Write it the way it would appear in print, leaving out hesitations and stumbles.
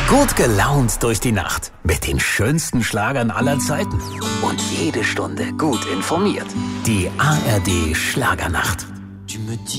Gut gelaunt durch die Nacht mit den schönsten Schlagern aller Zeiten und jede Stunde gut informiert. Die ARD Schlagernacht.